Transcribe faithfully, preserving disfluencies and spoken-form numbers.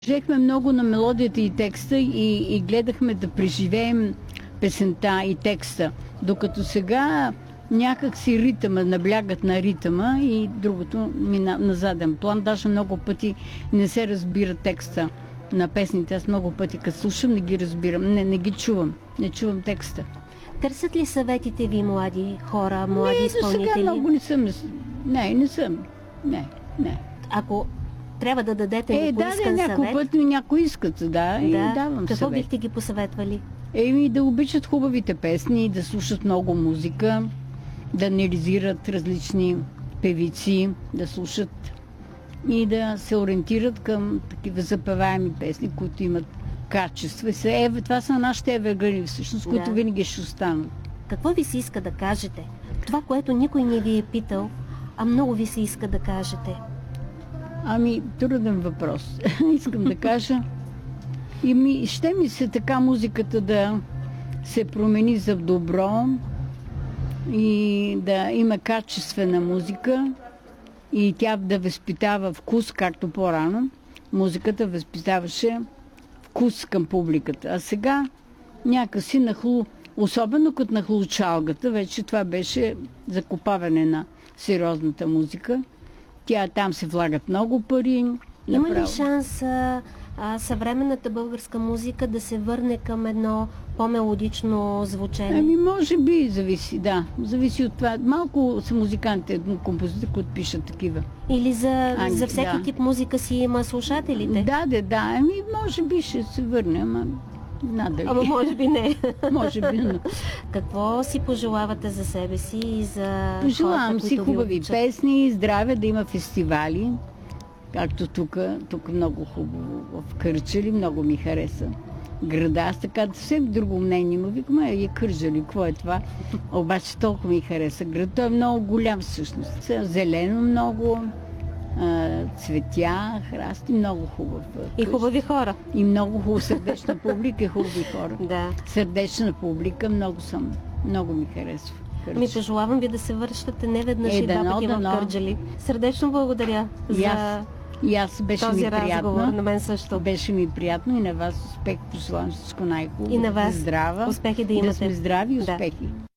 Държахме много на мелодията и текста и, и гледахме да преживеем песента и текста, докато сега някак си ритъма, наблягат на ритъма и другото мина на заден план. Даже много пъти не се разбира текста на песните. Аз много пъти, като слушам, не ги разбирам. Не, не ги чувам. Не чувам текста. Търсят ли съветите ви млади хора, млади не, изпълнители? Не, сега много не съм. Не, не съм. Не, не. Ако трябва да дадете е, непоискан да, някой съвет... път някой искат, да, да. И давам Какво съвет. бихте ги посъветвали? Еми да обичат хубавите песни, да слушат много музика, да анализират различни певици, да слушат и да се ориентират към такива запеваеми песни, които имат качество. И са, е, това са нашите евергрини, всъщност, които Да. винаги ще останат. Какво ви се иска да кажете? Това, което никой не ви е питал, а много ви се иска да кажете. Ами, труден въпрос. Искам да кажа. И ми, ще ми се така музиката да се промени за добро и да има качествена музика и тя да възпитава вкус, както по-рано. Музиката възпитаваше вкус към публиката. А сега някакси нахлу, особено като нахлу чалгата, вече това беше закопаване на сериозната музика. Тя там се влагат много пари. Има направо. ли шанс а, а, съвременната българска музика да се върне към едно по-мелодично звучение? Ами, може би, зависи, да. Зависи от това. Малко са музикантите, композитори, които пишат такива. Или за, Ами, за всеки да. тип музика си има слушателите? Да, да, да. Ами, може би ще се върне, ама надали. Ама може би не. Може би, но... Какво си пожелавате за себе си и за Пожелавам хората, си които ви хубави обичат? песни, здраве, да има фестивали, както тук. Тук много хубаво. В Кърджали много ми хареса града. Аз така съвсем друго мнение му викам, а е Кърджали, какво е това? Обаче толкова ми хареса град. Той е много голям всъщност. Зелено много, а, цветя, храсти, много хубав. И хубави хора. И много хубава сърдечна публика и хубави хора. Да. Сърдечна публика, много съм. Много ми харесва. Ми пожелавам ви да се връщате не веднъж Е, и два дано, пъти в дано. Кърджали. Сърдечно благодаря И аз, за и аз беше този ми разговор. приятно. На мен също. Беше ми приятно и на вас успех. Пожелавам всичко най-хубаво. И на вас Здрава. успехи да имате. Да сме здрави и Да. успехи.